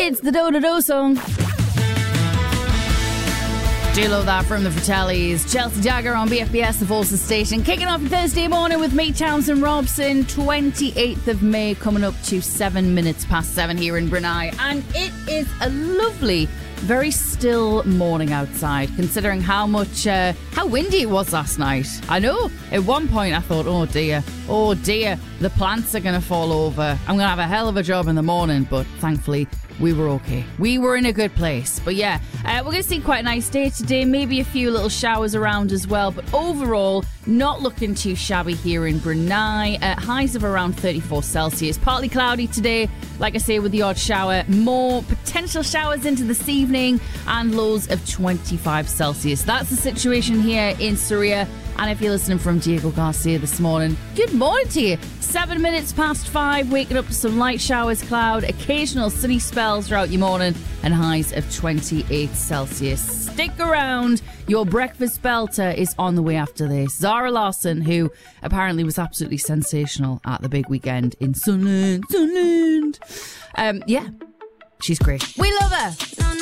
It's the Do-Do-Do song. Do you love that from the Fratellis? Chelsea Jagger on BFBS, the Forces Station. Kicking off Thursday morning with me, Townsend Robson. 28th of May, coming up to 7 minutes past 7 here in Brunei. And it is a lovely, very still morning outside, considering how windy it was last night. I know, at one point I thought, oh dear, the plants are going to fall over. I'm going to have a hell of a job in the morning, but thankfully we were okay. We were in a good place. But yeah, we're going to see quite a nice day today. Maybe a few little showers around as well. But overall, not looking too shabby here in Brunei. Highs of around 34 Celsius. Partly cloudy today, like I say, with the odd shower. More potential showers into this evening and lows of 25 Celsius. That's the situation here in Suria. And if you're listening from Diego Garcia this morning, good morning to you. 7 minutes past 5, waking up to some light showers, cloud, occasional sunny spells throughout your morning, and highs of 28 Celsius. Stick around. Your breakfast belter is on the way after this. Zara Larsson, who apparently was absolutely sensational at the big weekend in Sunderland. Yeah, she's great. We love her.